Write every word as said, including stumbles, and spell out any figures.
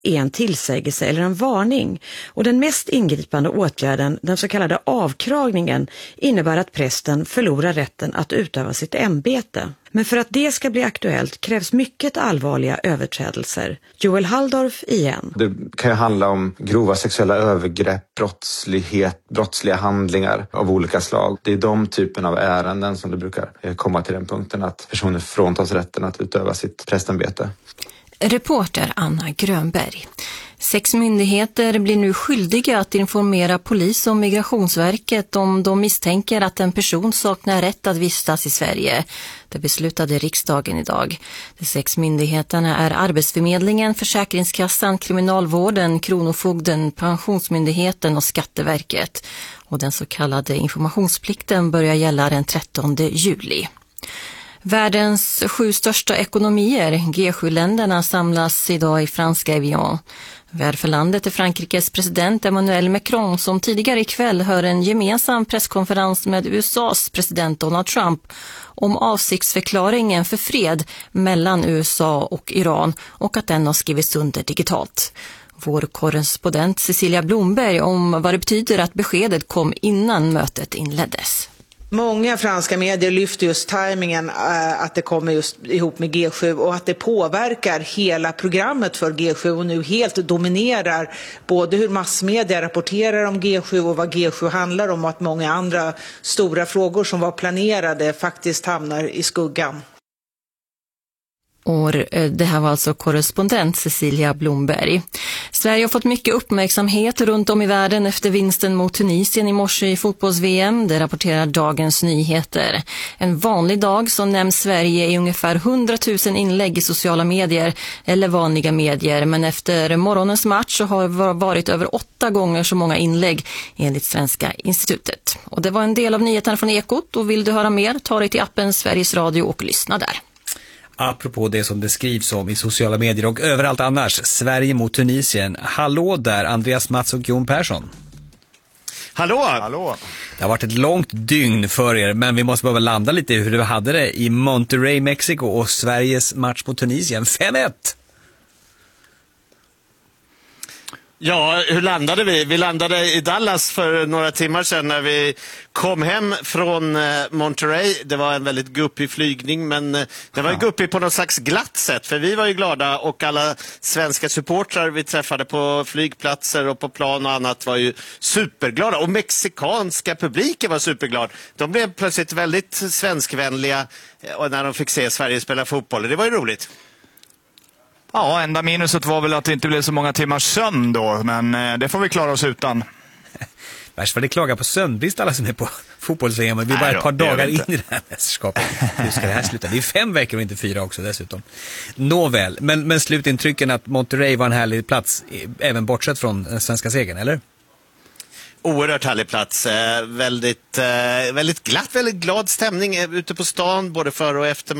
är en tillsägelse eller en varning, och den mest ingripande åtgärden, den så kallade avkragningen, innebär att prästen förlorar rätten att utöva sitt ämbete. Men för att det ska bli aktuellt krävs mycket allvarliga överträdelser. Joel Halldorf igen. Det kan ju handla om grova sexuella övergrepp, brottslighet, brottsliga handlingar av olika slag. Det är de typen av ärenden som det brukar komma till den punkten att personer fråntas rätten att utöva sitt prästämbete. Reporter Anna Grönberg. Sex myndigheter blir nu skyldiga att informera polis och Migrationsverket om de misstänker att en person saknar rätt att vistas i Sverige. Det beslutade riksdagen idag. De sex myndigheterna är Arbetsförmedlingen, Försäkringskassan, Kriminalvården, Kronofogden, Pensionsmyndigheten och Skatteverket. Och den så kallade informationsplikten börjar gälla den trettonde juli. Världens sju största ekonomier, G sju-länderna, samlas idag i franska Evian. Värd för landet är Frankrikes president Emmanuel Macron, som tidigare ikväll hör en gemensam presskonferens med U S A:s president Donald Trump om avsiktsförklaringen för fred mellan U S A och Iran och att den har skrivits under digitalt. Vår korrespondent Cecilia Blomberg om vad det betyder att beskedet kom innan mötet inleddes. Många franska medier lyfter just tajmingen äh, att det kommer just ihop med G sju och att det påverkar hela programmet för G sju och nu helt dominerar både hur massmedia rapporterar om G sju och vad G sju handlar om, och att många andra stora frågor som var planerade faktiskt hamnar i skuggan. Och det här var alltså korrespondent Cecilia Blomberg. Sverige har fått mycket uppmärksamhet runt om i världen efter vinsten mot Tunisien i morse i fotbolls-V M. Det rapporterar Dagens Nyheter. En vanlig dag så nämns Sverige i ungefär hundratusen inlägg i sociala medier eller vanliga medier. Men efter morgonens match så har det varit över åtta gånger så många inlägg enligt Svenska institutet. Och det var en del av nyheterna från Ekot, och vill du höra mer, ta dig till appen Sveriges Radio och lyssna där. Apropå det som det skrivs om i sociala medier och överallt annars, Sverige mot Tunisien. Hallå där, Andreas Mats och Jon Persson. Hallå! Hallå! Det har varit ett långt dygn för er, men vi måste bara landa lite i hur du hade det i Monterrey, Mexiko, och Sveriges match mot Tunisien. fem ett! Ja, hur landade vi? Vi landade i Dallas för några timmar sedan när vi kom hem från Monterrey. Det var en väldigt guppig flygning, men det var guppig på något slags glatt sätt. För vi var ju glada, och alla svenska supportrar vi träffade på flygplatser och på plan och annat var ju superglada. Och mexikanska publiken var superglad. De blev plötsligt väldigt svenskvänliga när de fick se Sverige spela fotboll. Det var ju roligt. Ja, enda minuset var väl att det inte blev så många timmars sömn då, men eh, det får vi klara oss utan. Värst var det klaga på sömnbrist alla som är på fotbolls-V M. Vi är bara ett par dagar in i det här mästerskapet. Hur ska det här sluta? Det är fem veckor och inte fyra också dessutom. Nåväl, men, men slutintrycken att Monterrey var en härlig plats, även bortsett från den svenska segern, eller? Oerhört härlig plats. Eh, väldigt, eh, väldigt glatt, väldigt glad stämning ute på stan, både före och efter